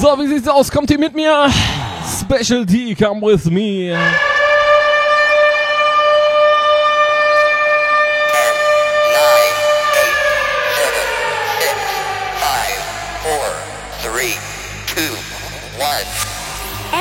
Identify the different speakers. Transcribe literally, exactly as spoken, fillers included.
Speaker 1: So, wie sieht's aus? Kommt ihr mit mir? Special D, come with me.
Speaker 2: Four, three, two, one.